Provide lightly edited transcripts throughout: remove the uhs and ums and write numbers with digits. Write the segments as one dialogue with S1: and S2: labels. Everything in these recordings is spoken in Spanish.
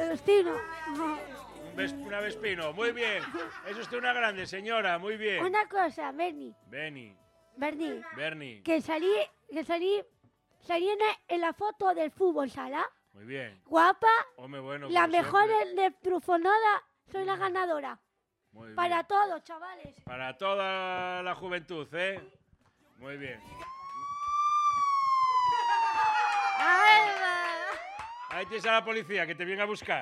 S1: Vespino.
S2: Una Vespino, muy bien. Es usted una grande, señora, muy bien.
S1: Una cosa, Bernie,
S2: Bernie,
S1: que salí en la foto del fútbol sala.
S2: muy bien.
S1: Guapa,
S2: Hombre, bueno,
S1: la
S2: como
S1: mejor
S2: siempre.
S1: de Trufonada, soy la ganadora.
S2: Muy bien.
S1: Para todos, chavales.
S2: Para toda la juventud, ¿eh? Muy bien. Ahí tienes a la policía que te viene a buscar.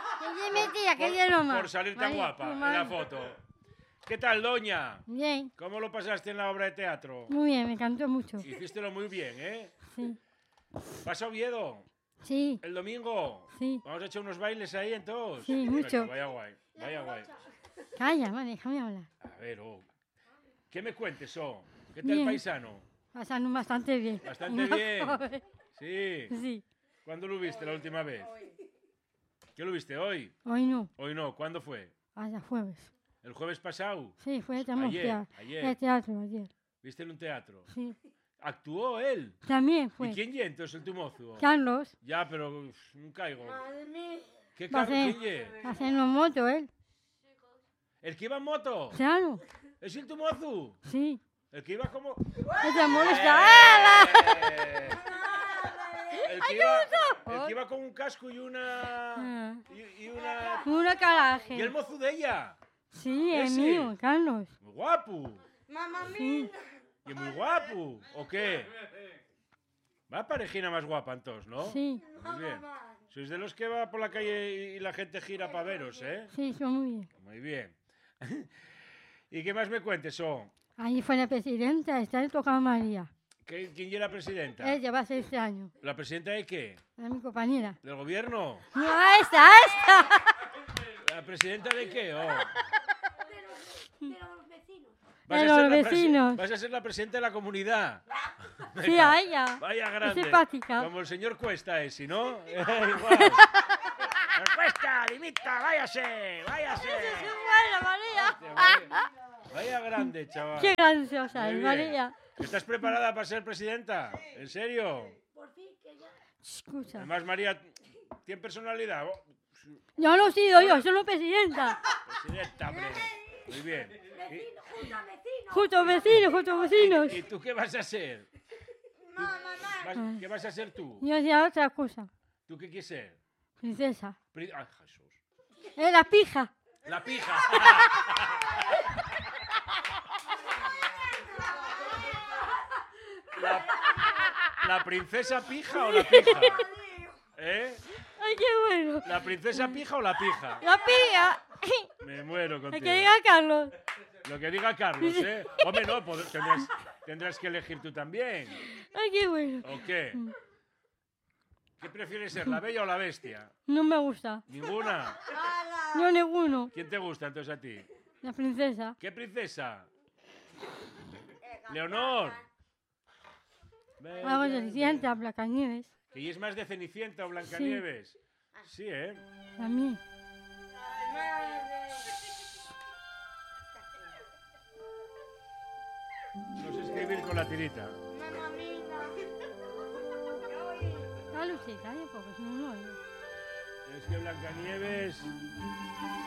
S2: Por salir tan guapa en la foto. ¿Qué tal, doña?
S3: Bien.
S2: ¿Cómo lo pasaste en la obra de teatro?
S3: Muy bien, me encantó mucho.
S2: Hicístelo muy bien, ¿eh?
S3: Sí.
S2: ¿Vas a Oviedo?
S3: Sí.
S2: ¿El domingo?
S3: Sí.
S2: ¿Vamos a echar unos bailes ahí entonces?
S3: Sí, mucho.
S2: Vaya guay, vaya guay.
S3: Calla, vale, déjame hablar.
S2: A ver, ¿qué me cuentes, ¿Qué tal,
S3: Bien.
S2: paisano?
S3: Pasando bastante bien.
S2: Bastante bien. Sí.
S3: Sí.
S2: ¿Cuándo lo viste la última vez? ¿Qué lo viste hoy?
S3: Hoy no,
S2: Hoy no, ¿cuándo fue?
S3: hasta jueves.
S2: ¿El jueves pasado?
S3: Sí, fue
S2: Ayer,
S3: el teatro ayer.
S2: ¿Viste en un teatro?
S3: Sí.
S2: ¿Actuó él?
S3: También fue.
S2: ¿Y quién ye entonces el tu mozo?
S3: Carlos.
S2: Ya, pero no caigo. ¿Qué
S3: Va a
S2: Carlos?
S3: hacer-
S2: ¿Quién ye?
S3: Haciendo moto él.
S2: ¿El que iba en moto?
S3: Claro.
S2: ¿Es el tu mozo?
S3: Sí.
S2: ¿El que iba como...?
S3: Ella molesta.
S2: ¡Eh! El que iba con un casco y una... Y una...
S3: Una caraje.
S2: ¿Y el mozo de ella?
S3: Sí, es
S2: Ese.
S3: mío, Carlos.
S2: Muy guapo.
S3: Sí.
S2: Y muy guapo. ¿O qué? Va parejina más guapa entonces, ¿no?
S3: Sí.
S2: Muy bien. Sois de los que va por la calle y la gente gira para veros, ¿eh?
S3: Sí, son muy bien.
S2: Muy bien. ¿Y qué más me cuentes,
S3: Ahí fue la presidenta, está en tocado María.
S2: ¿Quién es la presidenta?
S3: Ella va a ser este año.
S2: ¿La presidenta de qué?
S3: Es mi compañera.
S2: ¿Del gobierno?
S3: No, esta.
S2: ¿La presidenta de qué?
S1: De los vecinos.
S3: De los vecinos.
S2: Vas a ser la presidenta de la comunidad.
S3: Sí,
S2: Venga,
S3: a ella.
S2: Vaya
S3: Es
S2: grande.
S3: simpática.
S2: Como el señor Cuesta ese, ¿no? Igual. ¡Señor Cuesta, limita, váyase! Vaya grande, chaval.
S3: Qué graciosa
S2: Muy
S3: es,
S2: bien.
S3: María.
S2: ¿Estás preparada para ser presidenta? ¿En serio?
S3: Escucha.
S2: Además, María tiene personalidad.
S3: Yo no he sido yo, soy presidenta.
S2: Presidenta, hombre. Muy bien.
S3: Justo vecinos.
S2: ¿Y tú qué vas a ser? ¿Qué vas a ser tú?
S3: Yo hacía otra cosa.
S2: ¿Tú qué quieres ser?
S3: Princesa.
S2: Ay, Jesús.
S3: La pija.
S2: La pija. ¿La princesa pija o la pija? ¿Eh?
S3: Ay, qué bueno.
S2: ¿La princesa pija o la pija?
S3: La pija.
S2: Me muero
S3: El
S2: contigo.
S3: que diga Carlos.
S2: Lo que diga Carlos, ¿eh? Hombre, no, tendrás que elegir tú también.
S3: Ay, qué bueno.
S2: ¿O qué? ¿Qué prefieres ser, la bella o la bestia?
S3: No me gusta.
S2: ¿Ninguna?
S3: No ninguno.
S2: ¿Quién te gusta entonces a ti?
S3: La princesa.
S2: ¿Qué princesa? Leonor.
S3: Algo de Cenicienta, Blancanieves.
S2: ¿Y es más de Cenicienta o Blancanieves? Sí, ¿eh?
S3: A mí.
S2: No sé escribir con la tirita.
S3: La lucita, porque si no, no.
S2: Es que Blancanieves...